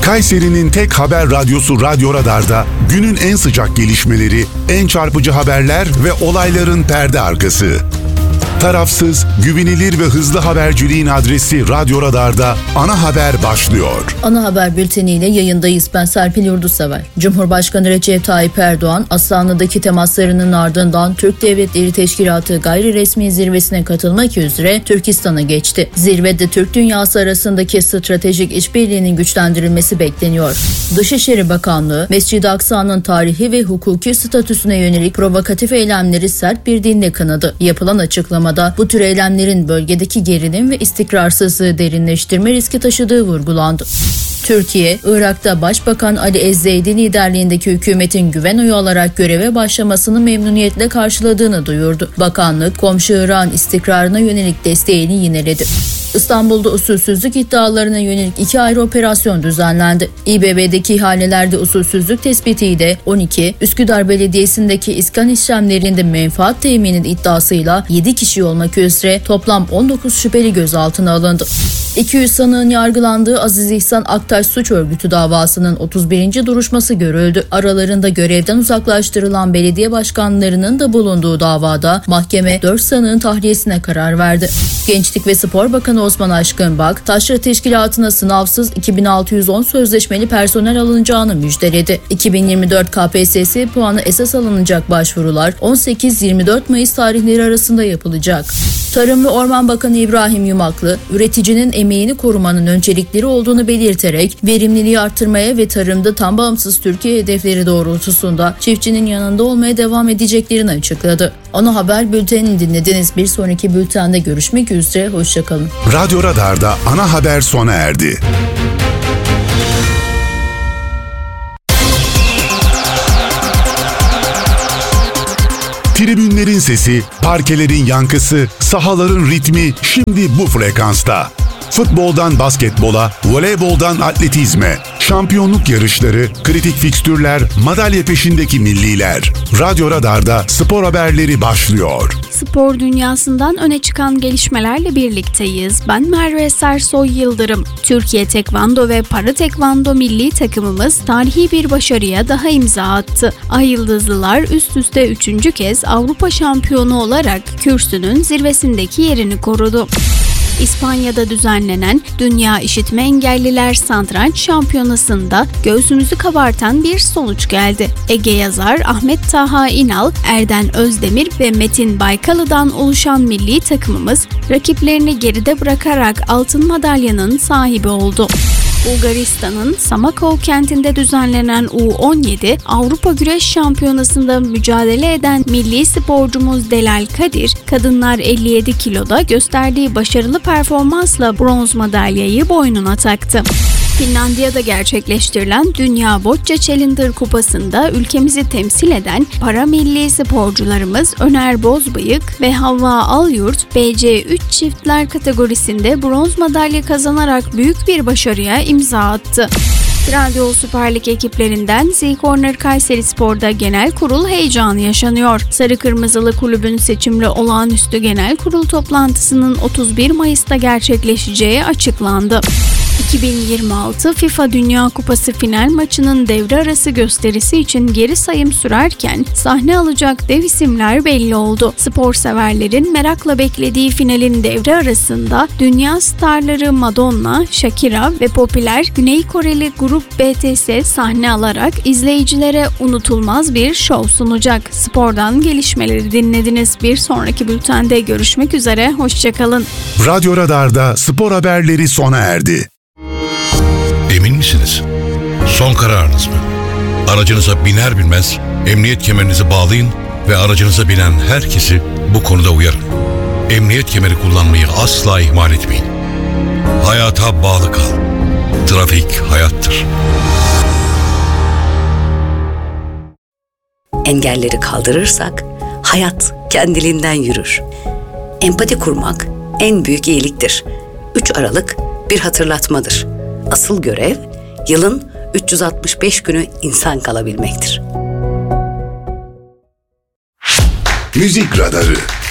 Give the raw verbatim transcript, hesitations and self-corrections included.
Kayseri'nin tek haber radyosu Radyo Radar'da günün en sıcak gelişmeleri, en çarpıcı haberler ve olayların perde arkası. Tarafsız, güvenilir ve hızlı haberciliğin adresi Radyo Radar'da Ana Haber başlıyor. Ana Haber bülteniyle yayındayız. Ben Serpil Yurdusever. Cumhurbaşkanı Recep Tayyip Erdoğan, Aslanlı'daki temaslarının ardından Türk Devletleri Teşkilatı gayri resmi zirvesine katılmak üzere Türkistan'a geçti. Zirvede Türk dünyası arasındaki stratejik işbirliğinin güçlendirilmesi bekleniyor. Dışişleri Bakanlığı, Mescid-i Aksa'nın tarihi ve hukuki statüsüne yönelik provokatif eylemleri sert bir dille kınadı. Yapılan açıklamada bu tür eylemlerin bölgedeki gerilim ve istikrarsızlığı derinleştirme riski taşıdığı vurgulandı. Türkiye, Irak'ta Başbakan Ali Ezzeydi liderliğindeki hükümetin güven oyu alarak göreve başlamasını memnuniyetle karşıladığını duyurdu. Bakanlık, komşu Irak'ın istikrarına yönelik desteğini yineledi. İstanbul'da usulsüzlük iddialarına yönelik iki ayrı operasyon düzenlendi. İBB'deki ihalelerde usulsüzlük tespitiyle on iki, Üsküdar Belediyesi'ndeki iskan işlemlerinde menfaat teminin iddiasıyla yedi kişi olmak üzere toplam on dokuz şüpheli gözaltına alındı. iki yüz sanığın yargılandığı Aziz İhsan Aktaş suç örgütü davasının otuz birinci duruşması görüldü. Aralarında görevden uzaklaştırılan belediye başkanlarının da bulunduğu davada mahkeme dört sanığın tahliyesine karar verdi. Gençlik ve Spor Bakanı Osman Aşkınbak, Taşra Teşkilatı'na sınavsız iki bin altı yüz on sözleşmeli personel alınacağını müjdeledi. iki bin yirmi dört K P S S puanı esas alınacak başvurular on sekiz yirmi dört Mayıs tarihleri arasında yapılacak. Tarım ve Orman Bakanı İbrahim Yumaklı, üreticinin emeğini korumanın öncelikleri olduğunu belirterek verimliliği arttırmaya ve tarımda tam bağımsız Türkiye hedefleri doğrultusunda çiftçinin yanında olmaya devam edeceklerini açıkladı. Ana Haber bültenini dinlediniz. Bir sonraki bültende görüşmek üzere. Hoşçakalın. Radyo Radar'da Ana Haber sona erdi. Tribünlerin sesi, parkelerin yankısı, sahaların ritmi şimdi bu frekansta. Futboldan basketbola, voleyboldan atletizme, şampiyonluk yarışları, kritik fikstürler, madalya peşindeki milliler. Radyo Radar'da spor haberleri başlıyor. Spor dünyasından öne çıkan gelişmelerle birlikteyiz. Ben Merve Sersoy Yıldırım. Türkiye Tekvando ve Para Tekvando milli takımımız tarihi bir başarıya daha imza attı. Ay Yıldızlılar üst üste üçüncü kez Avrupa şampiyonu olarak kürsünün zirvesindeki yerini korudu. İspanya'da düzenlenen Dünya İşitme Engelliler Satranç Şampiyonası'nda göğsümüzü kabartan bir sonuç geldi. Ege yazar Ahmet Taha İnal, Erden Özdemir ve Metin Baykalı'dan oluşan milli takımımız rakiplerini geride bırakarak altın madalyanın sahibi oldu. Bulgaristan'ın Samakov kentinde düzenlenen U on yedi Avrupa Güreş Şampiyonası'nda mücadele eden milli sporcumuz Delal Kadir, kadınlar elli yedi kiloda gösterdiği başarılı performansla bronz madalyayı boynuna taktı. Finlandiya'da gerçekleştirilen Dünya Bocce Challenger Kupası'nda ülkemizi temsil eden para milli sporcularımız Öner Bozbıyık ve Havva Alyurt, B C üç çiftler kategorisinde bronz madalya kazanarak büyük bir başarıya imza attı. Radyo Süper Lig ekiplerinden Z-Corner Kayserispor'da genel kurul heyecanı yaşanıyor. Sarı Kırmızılı kulübün seçimli olağanüstü genel kurul toplantısının otuz bir Mayıs'ta gerçekleşeceği açıklandı. iki bin yirmi altı FIFA Dünya Kupası final maçının devre arası gösterisi için geri sayım sürerken sahne alacak dev isimler belli oldu. Spor severlerin merakla beklediği finalin devre arasında dünya starları Madonna, Shakira ve popüler Güney Koreli grup B T S sahne alarak izleyicilere unutulmaz bir şov sunacak. Spordan gelişmeleri dinlediniz. Bir sonraki bültende görüşmek üzere. Hoşçakalın. Radyo Radar'da spor haberleri sona erdi. Emin misiniz? Son kararınız mı? Aracınıza biner binmez emniyet kemerinizi bağlayın ve aracınıza binen herkesi bu konuda uyarın. Emniyet kemeri kullanmayı asla ihmal etmeyin. Hayata bağlı kal. Trafik hayattır. Engelleri kaldırırsak hayat kendiliğinden yürür. Empati kurmak en büyük iyiliktir. üç Aralık bir hatırlatmadır. Asıl görev yılın üç yüz altmış beş günü insan kalabilmektir. Müzik Radarı.